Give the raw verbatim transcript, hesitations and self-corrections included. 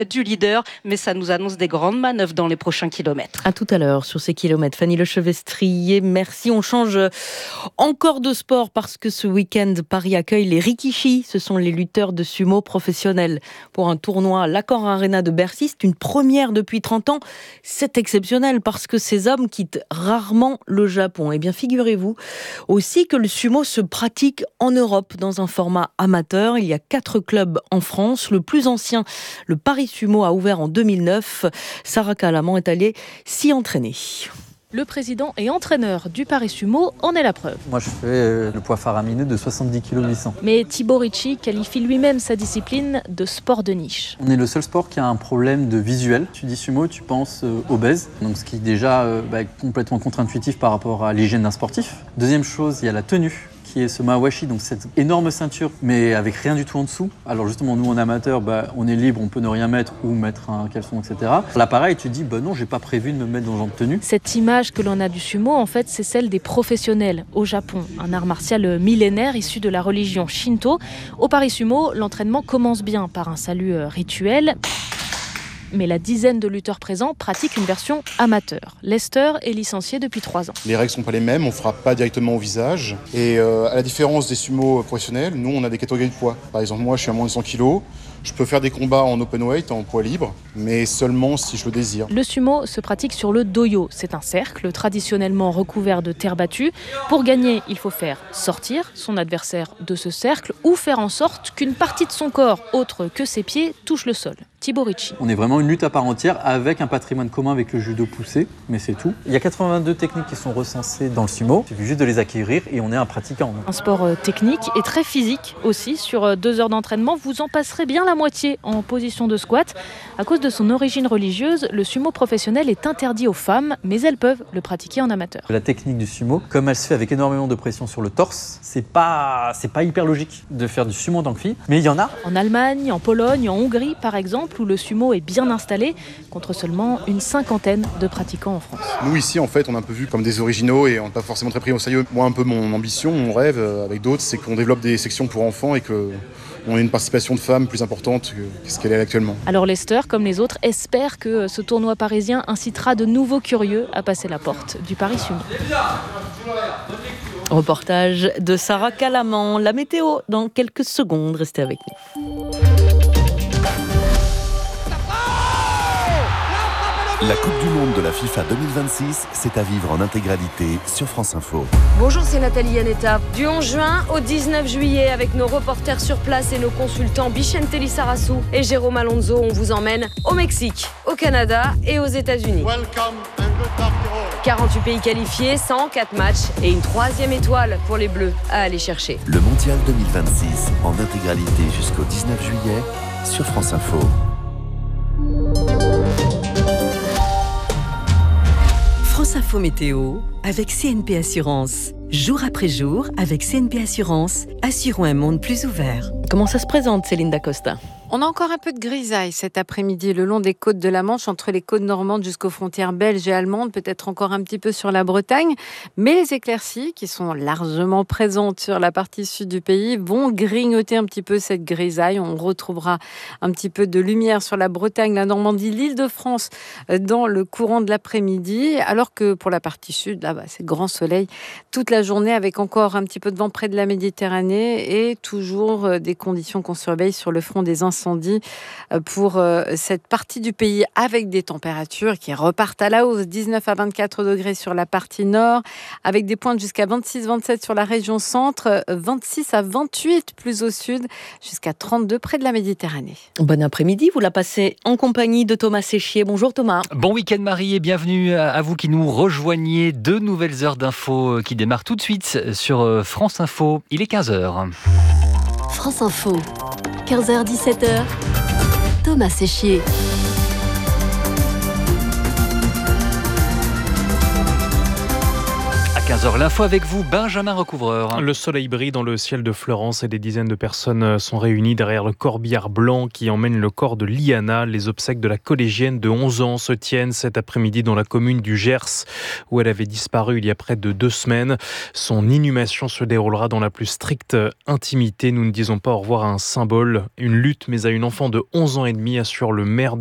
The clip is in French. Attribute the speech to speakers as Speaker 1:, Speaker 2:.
Speaker 1: du leader, mais ça nous annonce des grandes manœuvres dans les prochains kilomètres.
Speaker 2: À tout à l'heure sur ces kilomètres. Fanny Lechevestrier, merci. On change encore de sport parce que ce week-end, Paris accueille les Rikishi. Ce sont les lutteurs de sumo professionnels pour un tournoi à l'Accor Arena de Bercy. C'est une première depuis trente ans. C'est exceptionnel parce que ces hommes quittent rarement le Japon. Eh bien, figurez-vous aussi que le sumo se pratique en Europe dans un format amateur. Il y a quatre clubs en France. Le plus ancien, le Paris Sumo, a ouvert en deux mille neuf. Sarah Calaman est allée s'y entraîner.
Speaker 3: Le président et entraîneur du Paris Sumo en est la preuve.
Speaker 4: Moi, je fais le poids faramineux de soixante-dix virgule huit kilos.
Speaker 3: Mais Thibaut Ricci qualifie lui-même sa discipline de sport de niche.
Speaker 4: On est le seul sport qui a un problème de visuel. Tu dis sumo, tu penses euh, obèse, donc ce qui est déjà euh, bah, complètement contre-intuitif par rapport à l'hygiène d'un sportif. Deuxième chose, il y a la tenue, qui est ce mawashi, donc cette énorme ceinture, mais avec rien du tout en dessous. Alors justement, nous en amateur, bah, on est libre, on peut ne rien mettre ou mettre un caleçon, et cetera. Là, pareil, tu dis, bah non, j'ai pas prévu de me mettre dans ce genre de tenue.
Speaker 3: Cette image que l'on a du sumo, en fait, c'est celle des professionnels au Japon, un art martial millénaire issu de la religion Shinto. Au Paris Sumo, l'entraînement commence bien par un salut rituel. Mais la dizaine de lutteurs présents pratiquent une version amateur. Lester est licencié depuis trois ans.
Speaker 5: Les règles ne sont pas les mêmes, on ne frappe pas directement au visage. Et euh, à la différence des sumo professionnels, nous on a des catégories de poids. Par exemple, moi je suis à moins de cent kilos. Je peux faire des combats en open weight, en poids libre, mais seulement si je le désire.
Speaker 3: Le sumo se pratique sur le doyo. C'est un cercle traditionnellement recouvert de terre battue. Pour gagner, il faut faire sortir son adversaire de ce cercle ou faire en sorte qu'une partie de son corps, autre que ses pieds, touche le sol. Thibaut Ricci.
Speaker 4: On est vraiment une lutte à part entière avec un patrimoine commun avec le judo poussé, mais c'est tout. Il y a quatre-vingt-deux techniques qui sont recensées dans le sumo. Il suffit juste de les acquérir et on est un pratiquant.
Speaker 3: Un sport technique et très physique aussi. Sur deux heures d'entraînement, vous en passerez bien la moitié en position de squat. À cause de son origine religieuse, le sumo professionnel est interdit aux femmes, mais elles peuvent le pratiquer en amateur.
Speaker 4: La technique du sumo, comme elle se fait avec énormément de pression sur le torse, c'est pas, c'est pas hyper logique de faire du sumo en tant que fille, mais il y en a.
Speaker 3: En Allemagne, en Pologne, en Hongrie par exemple, où le sumo est bien installé, contre seulement une cinquantaine de pratiquants en France.
Speaker 5: Nous ici, en fait, on est un peu vus comme des originaux et on n'est pas forcément très pris au sérieux. Moi, un peu mon ambition, mon rêve avec d'autres, c'est qu'on développe des sections pour enfants et qu'on ait une participation de femmes plus importante que ce qu'elle est actuellement.
Speaker 3: Alors Lester, comme les autres, espère que ce tournoi parisien incitera de nouveaux curieux à passer la porte du Paris Sumo.
Speaker 2: Reportage de Sarah Calaman. La météo dans quelques secondes. Restez avec nous.
Speaker 6: La Coupe du Monde de la FIFA deux mille vingt-six, c'est à vivre en intégralité sur France Info.
Speaker 7: Bonjour, c'est Nathalie Yanetta. Du onze juin au dix-neuf juillet, avec nos reporters sur place et nos consultants Bichente Lissarassou et Jérôme Alonso, on vous emmène au Mexique, au Canada et aux États-Unis. quarante-huit pays qualifiés, cent quatre matchs et une troisième étoile pour les Bleus à aller chercher.
Speaker 6: Le Mondial deux mille vingt-six en intégralité jusqu'au dix-neuf juillet sur France Info.
Speaker 8: France Info Météo avec C N P Assurance. Jour après jour, avec C N P Assurance, assurons un monde plus ouvert.
Speaker 2: Comment ça se présente, Céline Dacosta ?
Speaker 9: On a encore un peu de grisaille cet après-midi le long des côtes de la Manche, entre les côtes normandes jusqu'aux frontières belges et allemandes, peut-être encore un petit peu sur la Bretagne. Mais les éclaircies, qui sont largement présentes sur la partie sud du pays, vont grignoter un petit peu cette grisaille. On retrouvera un petit peu de lumière sur la Bretagne, la Normandie, l'Île-de-France dans le courant de l'après-midi. Alors que pour la partie sud, là, bah, c'est grand soleil toute la journée, avec encore un petit peu de vent près de la Méditerranée et toujours des conditions qu'on surveille sur le front des incendies pour cette partie du pays, avec des températures qui repartent à la hausse. dix-neuf à vingt-quatre degrés sur la partie nord, avec des pointes jusqu'à vingt-six vingt-sept sur la région centre, vingt-six à vingt-huit plus au sud, jusqu'à trente-deux près de la Méditerranée.
Speaker 2: Bon après-midi, vous la passez en compagnie de Thomas Séchier. Bonjour Thomas.
Speaker 10: Bon week-end Marie et bienvenue à vous qui nous rejoignez. Deux nouvelles heures d'infos qui démarrent tout de suite sur France Info. Il est quinze heures.
Speaker 11: France Info, quinze heures dix-sept heures, Thomas Séchier.
Speaker 10: À quinze quatorze heures. L'info avec vous, Benjamin Recouvreur.
Speaker 12: Le soleil brille dans le ciel de Florence et des dizaines de personnes sont réunies derrière le corbillard blanc qui emmène le corps de Liana. Les obsèques de la collégienne de onze ans se tiennent cet après-midi dans la commune du Gers où elle avait disparu il y a près de deux semaines. Son inhumation se déroulera dans la plus stricte intimité. Nous ne disons pas au revoir à un symbole, une lutte, mais à une enfant de onze ans et demi, assure le maire